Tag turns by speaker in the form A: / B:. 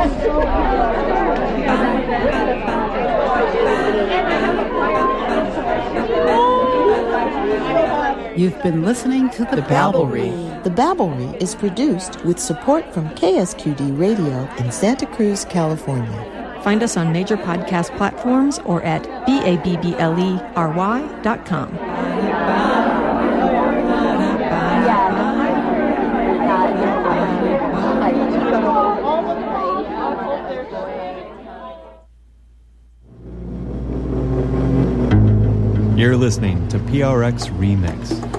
A: You've been listening to The Babblery.
B: The Babblery is produced with support from KSQD Radio in Santa Cruz, California.
C: Find us on major podcast platforms or at babblery.com.
D: You're listening to PRX Remix.